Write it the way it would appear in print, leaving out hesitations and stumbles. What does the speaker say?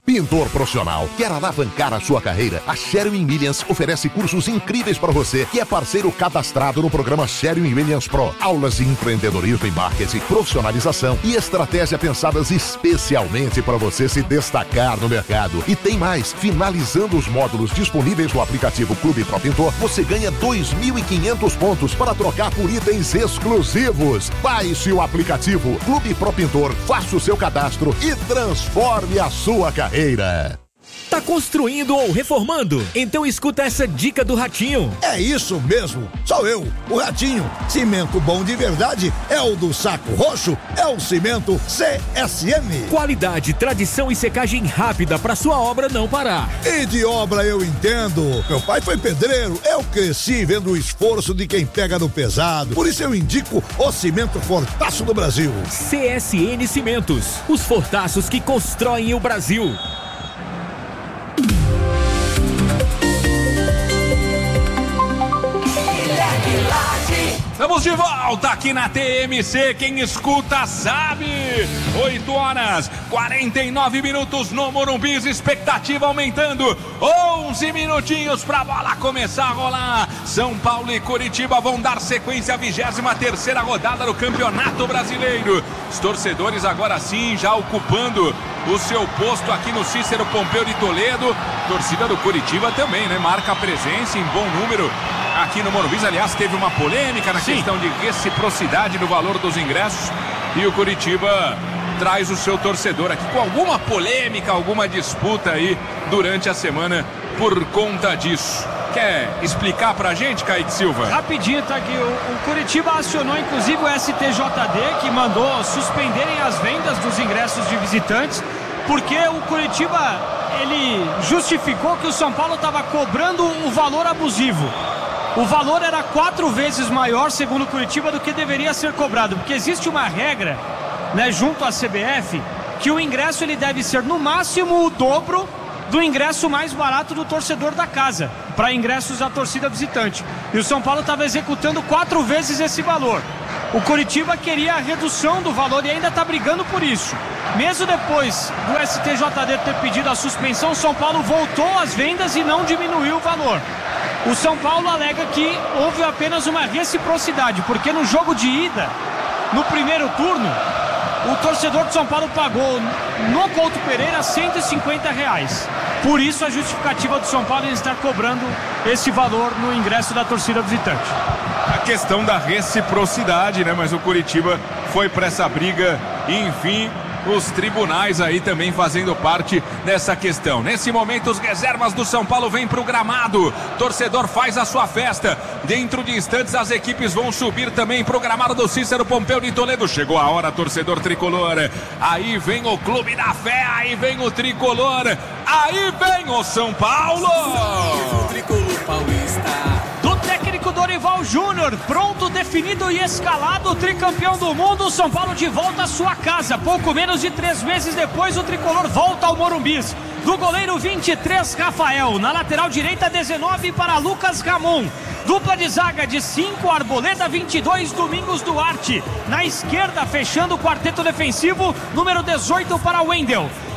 Pintor profissional, quer alavancar a sua carreira? A Sherwin-Williams oferece cursos incríveis para você, que é parceiro cadastrado no programa Sherwin-Williams Pro. Aulas de empreendedorismo e marketing, profissionalização e estratégia pensadas especialmente para você se destacar no mercado. E tem mais, finalizando os módulos disponíveis no aplicativo Clube Pro Pintor, você ganha 2.500 pontos para trocar por itens exclusivos. Baixe o aplicativo Clube Pro Pintor, faça o seu cadastro e transforme a sua carreira. Tá construindo ou reformando? Então escuta essa dica do Ratinho. É isso mesmo, sou eu, o Ratinho. Cimento bom de verdade é o do Saco Roxo, é o cimento CSM. Qualidade, tradição e secagem rápida pra sua obra não parar. E de obra eu entendo. Meu pai foi pedreiro, eu cresci vendo o esforço de quem pega no pesado. Por isso eu indico o cimento Fortaço do Brasil. CSN Cimentos, os fortaços que constroem o Brasil. Estamos de volta aqui na TMC, quem escuta sabe. 8h49 no Morumbi, expectativa aumentando, 11 minutinhos pra bola começar a rolar. São Paulo e Curitiba vão dar sequência à 23ª rodada do Campeonato Brasileiro. Os torcedores agora sim já ocupando o seu posto aqui no Cícero Pompeu de Toledo. Torcida do Curitiba também, né? Marca a presença em bom número aqui no Morumbi. Aliás, teve uma polêmica na questão de reciprocidade do valor dos ingressos e o Curitiba traz o seu torcedor aqui com alguma polêmica, alguma disputa aí durante a semana por conta disso. Quer explicar pra gente, Kaique Silva? Rapidinho, tá aqui. O Curitiba acionou inclusive o STJD, que mandou suspenderem as vendas dos ingressos de visitantes, porque o Curitiba, ele justificou que o São Paulo estava cobrando o valor abusivo. O valor era 4 vezes maior, segundo o Curitiba, do que deveria ser cobrado, porque existe uma regra, né, junto à CBF, que o ingresso ele deve ser no máximo o dobro do ingresso mais barato do torcedor da casa, para ingressos da torcida visitante. E o São Paulo estava executando 4 vezes esse valor. O Curitiba queria a redução do valor e ainda está brigando por isso. Mesmo depois do STJD ter pedido a suspensão, o São Paulo voltou às vendas e não diminuiu o valor. O São Paulo alega que houve apenas uma reciprocidade, porque no jogo de ida, no primeiro turno, o torcedor de São Paulo pagou no Couto Pereira R$150. Por isso a justificativa do São Paulo em estar cobrando esse valor no ingresso da torcida visitante. A questão da reciprocidade, né? Mas o Curitiba foi para essa briga e, enfim, os tribunais aí também fazendo parte dessa questão. Nesse momento, os reservas do São Paulo vêm para o gramado. Torcedor faz a sua festa. Dentro de instantes, as equipes vão subir também para o gramado do Cícero Pompeu de Toledo. Chegou a hora, torcedor tricolor. Aí vem o Clube da Fé, aí vem o tricolor, aí vem o São Paulo. O tricolor paulista. Do técnico Dorival Júnior, pronto, definido e escalado, tricampeão do mundo, o São Paulo de volta à sua casa. Pouco menos de 3 meses depois, o tricolor volta ao Morumbi. Do goleiro 23, Rafael. Na lateral direita, 19 para Lucas Ramon. Dupla de zaga de 5, Arboleda, 22, Domingos Duarte. Na esquerda, fechando o quarteto defensivo, número 18 para Wendel.